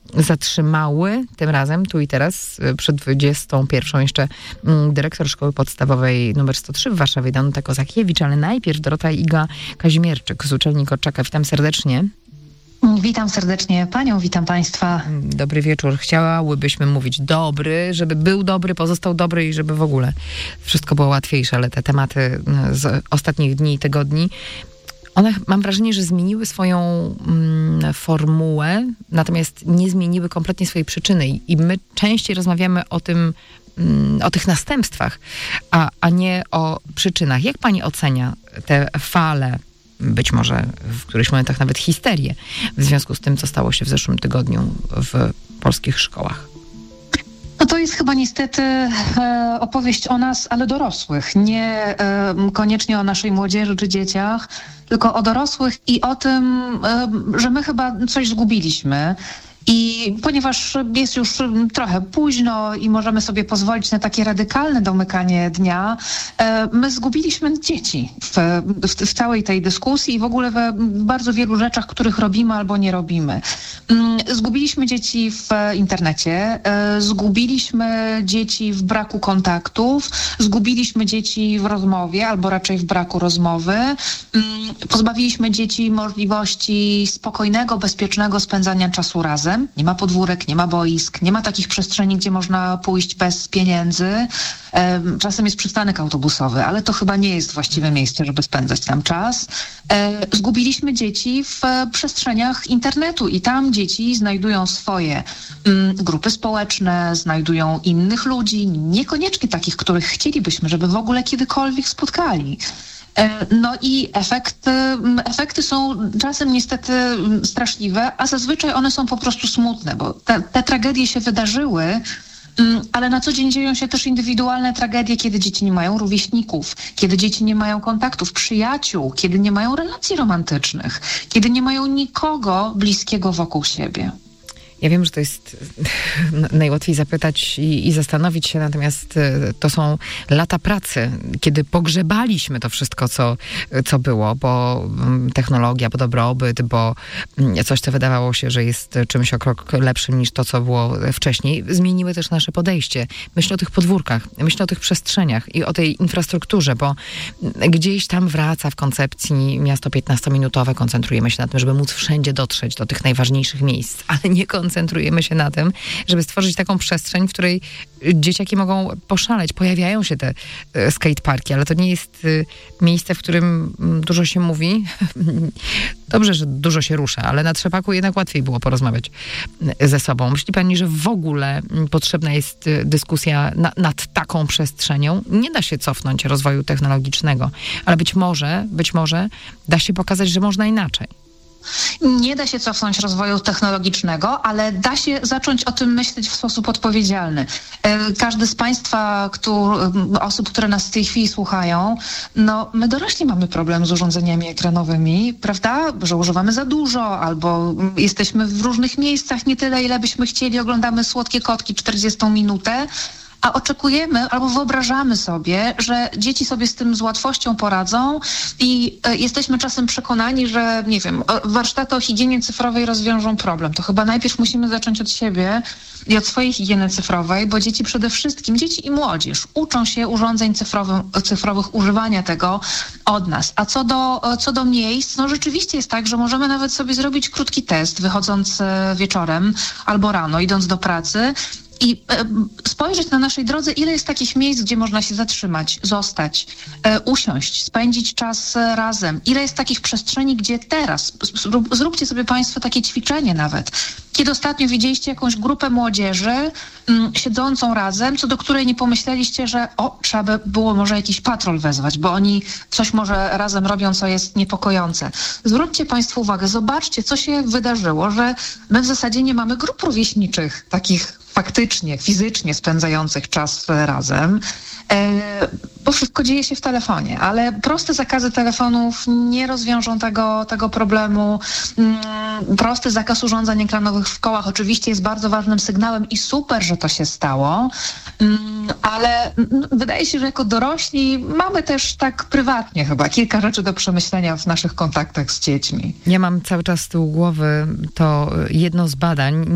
zatrzymały tym razem, tu i teraz, przed 21 jeszcze dyrektor szkoły podstawowej nr 103 w Warszawie, Danuta Kozakiewicz, ale najpierw Dorota Iga Kazimierczyk z uczelni Korczaka. Witam serdecznie. Witam serdecznie panią, witam państwa. Dobry wieczór. Chciałybyśmy mówić dobry, żeby był dobry, pozostał dobry i żeby w ogóle wszystko było łatwiejsze, ale te tematy z ostatnich dni i tygodni, one, mam wrażenie, że zmieniły swoją formułę, natomiast nie zmieniły kompletnie swojej przyczyny. I my częściej rozmawiamy o tym, o tych następstwach, a nie o przyczynach. Jak pani ocenia te fale, być może w którychś momentach nawet histerię, w związku z tym, co stało się w zeszłym tygodniu w polskich szkołach? No to jest chyba niestety opowieść o nas, ale dorosłych. Nie koniecznie o naszej młodzieży czy dzieciach, tylko o dorosłych i o tym, że my chyba coś zgubiliśmy. I ponieważ jest już trochę późno i możemy sobie pozwolić na takie radykalne domykanie dnia, my zgubiliśmy dzieci w całej tej dyskusji i w ogóle w bardzo wielu rzeczach, których robimy albo nie robimy. Zgubiliśmy dzieci w internecie, zgubiliśmy dzieci w braku kontaktów, zgubiliśmy dzieci w rozmowie, albo raczej w braku rozmowy, pozbawiliśmy dzieci możliwości spokojnego, bezpiecznego spędzania czasu razem. Nie ma podwórek, nie ma boisk, nie ma takich przestrzeni, gdzie można pójść bez pieniędzy. Czasem jest przystanek autobusowy, ale to chyba nie jest właściwe miejsce, żeby spędzać tam czas. Zgubiliśmy dzieci w przestrzeniach internetu i tam dzieci znajdują swoje grupy społeczne, znajdują innych ludzi, niekoniecznie takich, których chcielibyśmy, żeby w ogóle kiedykolwiek spotkali. No i efekty są czasem niestety straszliwe, a zazwyczaj one są po prostu smutne, bo te tragedie się wydarzyły, ale na co dzień dzieją się też indywidualne tragedie, kiedy dzieci nie mają rówieśników, kiedy dzieci nie mają kontaktów, przyjaciół, kiedy nie mają relacji romantycznych, kiedy nie mają nikogo bliskiego wokół siebie. Ja wiem, że to jest najłatwiej zapytać i zastanowić się, natomiast to są lata pracy, kiedy pogrzebaliśmy to wszystko, co było, bo technologia, bo dobrobyt, bo coś, co wydawało się, że jest czymś o krok lepszym niż to, co było wcześniej, zmieniły też nasze podejście. Myślę o tych podwórkach, myślę o tych przestrzeniach i o tej infrastrukturze, bo gdzieś tam wraca w koncepcji miasto 15-minutowe, koncentrujemy się na tym, żeby móc wszędzie dotrzeć do tych najważniejszych miejsc, ale nie koncentrujemy się na tym, żeby stworzyć taką przestrzeń, w której dzieciaki mogą poszaleć. Pojawiają się te skateparki, ale to nie jest miejsce, w którym dużo się mówi. Dobrze, że dużo się rusza, ale na trzepaku jednak łatwiej było porozmawiać ze sobą. Myśli pani, że w ogóle potrzebna jest dyskusja nad taką przestrzenią? Nie da się cofnąć rozwoju technologicznego, ale być może da się pokazać, że można inaczej. Nie da się cofnąć rozwoju technologicznego, ale da się zacząć o tym myśleć w sposób odpowiedzialny. Każdy z państwa, osób, które nas w tej chwili słuchają, no my dorośli mamy problem z urządzeniami ekranowymi, prawda? Że używamy za dużo, albo jesteśmy w różnych miejscach nie tyle, ile byśmy chcieli, oglądamy słodkie kotki 40 minutę, a oczekujemy albo wyobrażamy sobie, że dzieci sobie z tym z łatwością poradzą i jesteśmy czasem przekonani, że, nie wiem, warsztaty o higienie cyfrowej rozwiążą problem. To chyba najpierw musimy zacząć od siebie i od swojej higieny cyfrowej, bo dzieci przede wszystkim, dzieci i młodzież uczą się urządzeń cyfrowych, używania tego od nas. A co do miejsc, no rzeczywiście jest tak, że możemy nawet sobie zrobić krótki test, wychodząc wieczorem albo rano, idąc do pracy, i spojrzeć na naszej drodze, ile jest takich miejsc, gdzie można się zatrzymać, zostać, usiąść, spędzić czas razem. Ile jest takich przestrzeni, gdzie teraz, zróbcie sobie państwo takie ćwiczenie nawet. Kiedy ostatnio widzieliście jakąś grupę młodzieży siedzącą razem, co do której nie pomyśleliście, że trzeba by było może jakiś patrol wezwać, bo oni coś może razem robią, co jest niepokojące. Zwróćcie państwo uwagę, zobaczcie, co się wydarzyło, że my w zasadzie nie mamy grup rówieśniczych, takich faktycznie, fizycznie spędzających czas razem, bo wszystko dzieje się w telefonie, ale proste zakazy telefonów nie rozwiążą tego problemu. Prosty zakaz urządzeń ekranowych w szkołach oczywiście jest bardzo ważnym sygnałem i super, że to się stało, ale wydaje się, że jako dorośli mamy też tak prywatnie chyba kilka rzeczy do przemyślenia w naszych kontaktach z dziećmi. Ja mam cały czas z tyłu głowy to jedno z badań,